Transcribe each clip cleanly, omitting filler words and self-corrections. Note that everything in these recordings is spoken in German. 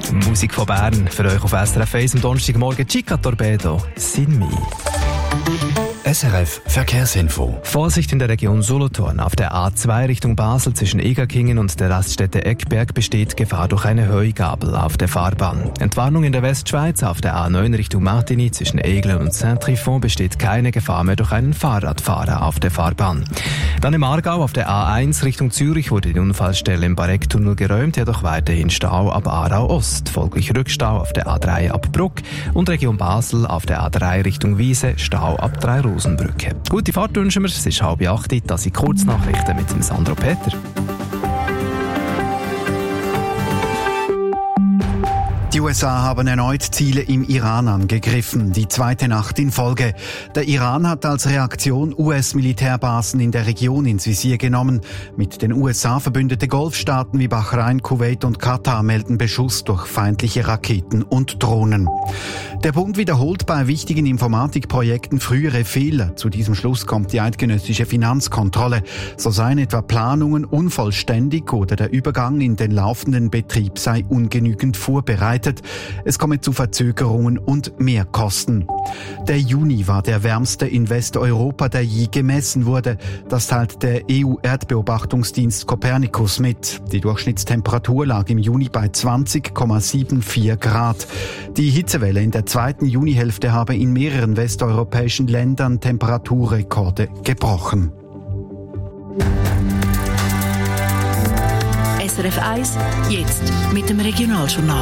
Musik von Bern für euch auf SRF 1 am Donnerstagmorgen. Chica Torpedo, Sin Mi. SRF Verkehrsinfo. Vorsicht in der Region Solothurn. Auf der A2 Richtung Basel zwischen Egerkingen und der Raststätte Eckberg besteht Gefahr durch eine Heugabel auf der Fahrbahn. Entwarnung in der Westschweiz. Auf der A9 Richtung Martigny zwischen Eglen und Saint-Trifon besteht keine Gefahr mehr durch einen Fahrradfahrer auf der Fahrbahn. Dann im Aargau auf der A1 Richtung Zürich wurde die Unfallstelle im Barecktunnel geräumt, jedoch weiterhin Stau ab Aarau Ost. Folglich Rückstau auf der A3 ab Bruck und Region Basel auf der A3 Richtung Wiese, Stau ab Drei-Rosenbrücke. Gute Fahrt wünschen wir, es ist 7:30, das sind Kurznachrichten mit dem Sandro Peter. Die USA haben erneut Ziele im Iran angegriffen, die zweite Nacht in Folge. Der Iran hat als Reaktion US-Militärbasen in der Region ins Visier genommen. Mit den USA verbündete Golfstaaten wie Bahrain, Kuwait und Katar melden Beschuss durch feindliche Raketen und Drohnen. Der Bund wiederholt bei wichtigen Informatikprojekten frühere Fehler. Zu diesem Schluss kommt die eidgenössische Finanzkontrolle. So seien etwa Planungen unvollständig oder der Übergang in den laufenden Betrieb sei ungenügend vorbereitet. Es komme zu Verzögerungen und Mehrkosten. Der Juni war der wärmste in Westeuropa, der je gemessen wurde. Das teilt der EU-Erdbeobachtungsdienst Copernicus mit. Die Durchschnittstemperatur lag im Juni bei 20,74 Grad. Die Hitzewelle in der zweiten Junihälfte habe in mehreren westeuropäischen Ländern Temperaturrekorde gebrochen. SRF 1, jetzt mit dem Regionaljournal.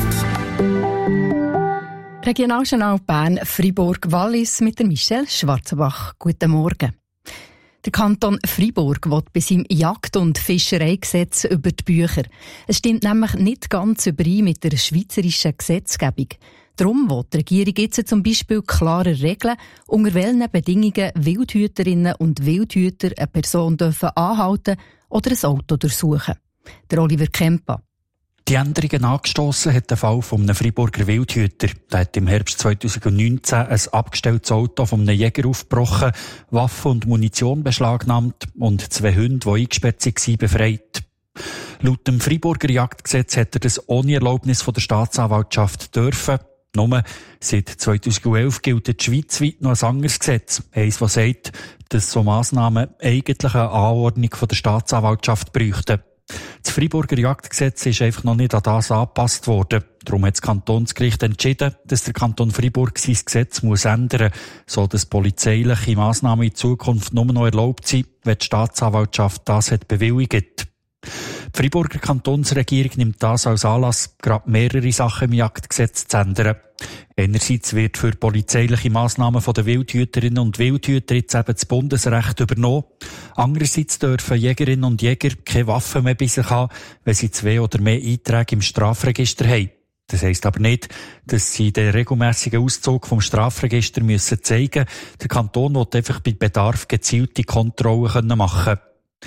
Regionaljournal Bern, Freiburg, Wallis mit der Michelle Schwarzenbach. Guten Morgen. Der Kanton Freiburg will bei seinem Jagd- und Fischereigesetz über die Bücher. Es stimmt nämlich nicht ganz überein mit der schweizerischen Gesetzgebung. Darum will die Regierung jetzt zum Beispiel klare Regeln, unter welchen Bedingungen Wildhüterinnen und Wildhüter eine Person dürfen anhalten oder ein Auto durchsuchen. Der Oliver Kempa. Die Änderungen angestossen hat der Fall von einem Freiburger Wildhüter. Der hat im Herbst 2019 ein abgestelltes Auto von einem Jäger aufgebrochen, Waffen und Munition beschlagnahmt und 2 Hunde, die eingesperrt waren, befreit. Laut dem Freiburger Jagdgesetz hat er das ohne Erlaubnis von der Staatsanwaltschaft dürfen. Nur seit 2011 gilt schweizweit noch ein anderes Gesetz. Eins, das sagt, dass so Massnahmen eigentlich eine Anordnung von der Staatsanwaltschaft bräuchten. Das Freiburger Jagdgesetz ist einfach noch nicht an das angepasst worden. Darum hat das Kantonsgericht entschieden, dass der Kanton Freiburg sein Gesetz muss ändern muss, so dass polizeiliche Massnahmen in Zukunft nur noch erlaubt sind, wenn die Staatsanwaltschaft das hat bewilligt. Die Freiburger Kantonsregierung nimmt das als Anlass, gerade mehrere Sachen im Jagdgesetz zu ändern. Einerseits wird für polizeiliche Massnahmen von den Wildhüterinnen und Wildhüter jetzt eben das Bundesrecht übernommen. Andererseits dürfen Jägerinnen und Jäger keine Waffen mehr bei sich haben, wenn sie 2 oder mehr Einträge im Strafregister haben. Das heisst aber nicht, dass sie den regelmässigen Auszug vom Strafregister müssen zeigen. Der Kanton will einfach bei Bedarf gezielte Kontrollen machen können.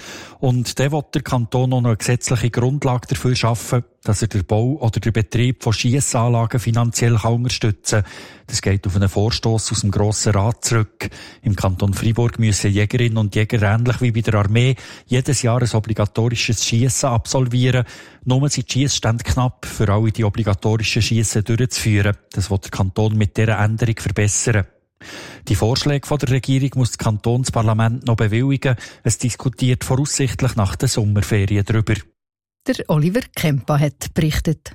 Und dann will der Kanton auch noch eine gesetzliche Grundlage dafür schaffen, dass er den Bau oder den Betrieb von Schiessanlagen finanziell unterstützen kann. Das geht auf einen Vorstoss aus dem Grossen Rat zurück. Im Kanton Freiburg müssen Jägerinnen und Jäger ähnlich wie bei der Armee jedes Jahr ein obligatorisches Schiessen absolvieren. Nur sind die Schiessstände knapp, für alle die obligatorischen Schiessen durchzuführen. Das will der Kanton mit dieser Änderung verbessern. Die Vorschläge von der Regierung muss das Kantonsparlament noch bewilligen. Es diskutiert voraussichtlich nach den Sommerferien darüber. Der Oliver Kempa hat berichtet.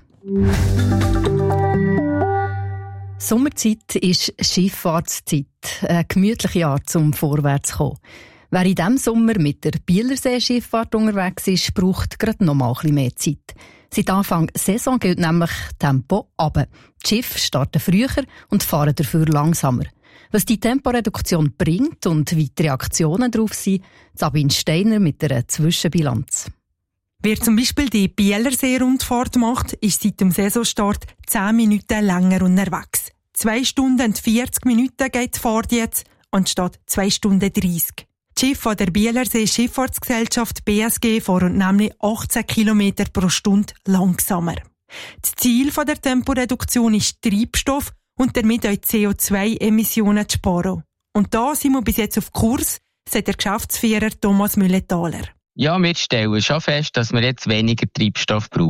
Sommerzeit ist Schifffahrtszeit. Eine gemütliche Art, zum vorwärts zu kommen. Wer in diesem Sommer mit der Bielersee-Schifffahrt unterwegs ist, braucht gerade noch mal ein bisschen mehr Zeit. Seit Anfang Saison gilt nämlich Tempo runter. Die Schiffe starten früher und fahren dafür langsamer. Was die Temporeduktion bringt und wie die Reaktionen darauf sind, Sabine Steiner mit einer Zwischenbilanz. Wer zum Beispiel die Bielersee-Rundfahrt macht, ist seit dem Saisonstart 10 Minuten länger unterwegs. 2 Stunden und 40 Minuten geht die Fahrt jetzt, anstatt 2 Stunden 30. Die Schiffe der Bielersee Schifffahrtsgesellschaft BSG fahren nämlich 18 km pro Stunde langsamer. Das Ziel der Temporeduktion ist Treibstoff und damit auch CO2-Emissionen zu sparen. Und da sind wir bis jetzt auf Kurs, sagt der Geschäftsführer Thomas Mülletaler. Ja, wir stellen schon fest, dass wir jetzt weniger Treibstoff brauchen.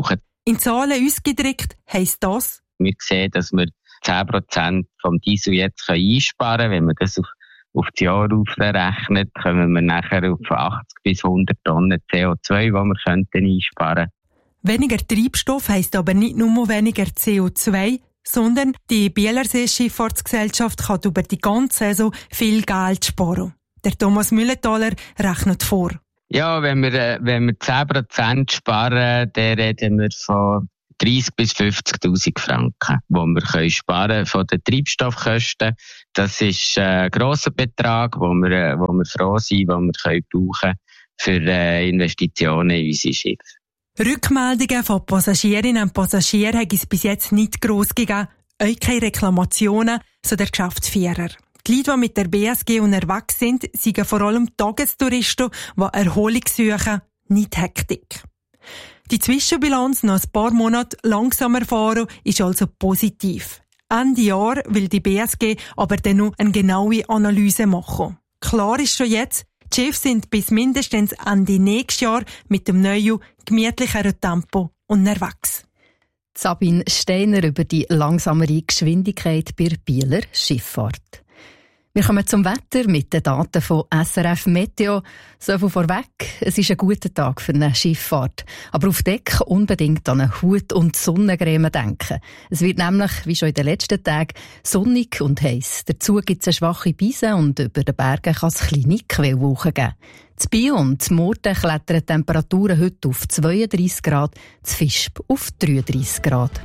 In Zahlen ausgedrückt heisst das: Wir sehen, dass wir 10% vom Diesel jetzt einsparen können. Wenn man das auf das Jahr aufrechnet, kommen wir nachher auf 80 bis 100 Tonnen CO2, die wir einsparen könnten. Weniger Treibstoff heisst aber nicht nur weniger CO2, sondern die Bielersee Schifffahrtsgesellschaft kann über die ganze Saison viel Geld sparen. Der Thomas Müllenthaler rechnet vor. Ja, wenn wir 10% sparen, dann reden wir von 30.000 bis 50.000 Franken, die wir sparen von den Treibstoffkosten. Das ist ein grosser Betrag, wo wir froh sind, den wir brauchen für Investitionen in unsere Schiffe. Rückmeldungen von Passagierinnen und Passagieren hat es bis jetzt nicht gross gegeben. Auch keine Reklamationen, so der Geschäftsführer. Die Leute, die mit der BSG unterwegs sind, sind vor allem Tagestouristen, die Erholung suchen, nicht Hektik. Die Zwischenbilanz nach ein paar Monaten langsamer fahren ist also positiv. Ende Jahr will die BSG aber dann noch eine genaue Analyse machen. Klar ist schon jetzt, die Schiffe sind bis mindestens Ende nächstes Jahr mit dem neuen, gemütlicheren Tempo unterwegs. Sabine Steiner über die langsamere Geschwindigkeit bei der Bieler Schifffahrt. Wir kommen zum Wetter mit den Daten von SRF Meteo. So viel vorweg, es ist ein guter Tag für eine Schifffahrt. Aber auf Deck unbedingt an einen Hut und Sonnencreme denken. Es wird nämlich, wie schon in den letzten Tagen, sonnig und heiß. Dazu gibt es eine schwache Brise und über den Bergen kann es kleine Quellwolken geben. In Biel und Murten klettern die Temperaturen heute auf 32 Grad, in Visp auf 33 Grad.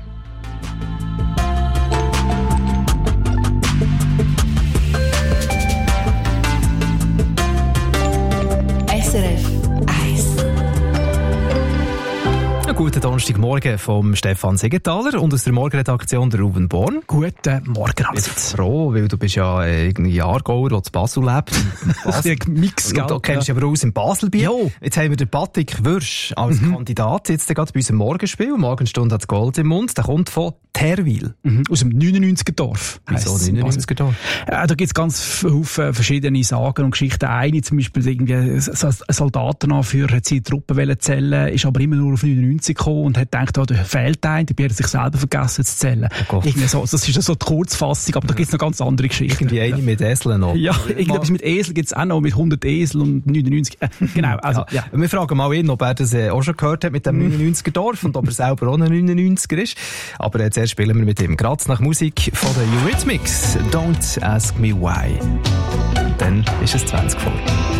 SRF 1. Guten Donnerstagmorgen vom Stefan Siegenthaler und aus der Morgenredaktion der Ruben Born. Guten Morgen. Ich bin froh, weil du bist ja irgendwie Aargauer, der in Basel lebt. Mix, und du kennst dich aber aus in Baselbiet. Jo. Jetzt haben wir den Patrick Wörsch als Kandidat jetzt gerade bei unserem Morgenspiel. Morgenstunde hat das Gold im Mund. Der kommt von Terwil. Aus dem 99er Dorf. Wieso 99er Dorf? Da gibt es ganz viele verschiedene Sagen und Geschichten. Eine zum Beispiel, irgendwie ein Soldatenanführer hat seine Truppen zählen, ist aber immer nur auf 99 gekommen und hat gedacht, da fehlt ein, die hat sich selber vergessen zu zählen. Oh so, das ist so die Kurzfassung, aber da gibt es noch ganz andere Geschichten. Irgendwie eine mit Eseln noch. Ja, irgendetwas mit Esel gibt es auch noch, mit 100 Esel und 99. Genau, also. Ja. Wir fragen mal ihn, ob er das auch schon gehört hat mit dem 99er Dorf und ob er selber auch ein 99er ist. Aber zuerst spielen wir mit ihm. Gerade nach Musik von den Eurythmics. Don't Ask Me Why. Dann ist es 20 vor.